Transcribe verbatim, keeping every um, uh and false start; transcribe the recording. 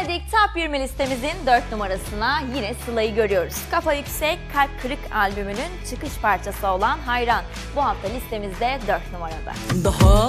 Geldik Top yirmi listemizin dört numarasına, yine Sıla'yı görüyoruz. Kafa Yüksek, Kalp Kırık albümünün çıkış parçası olan Hayran bu hafta listemizde dört numarada. Daha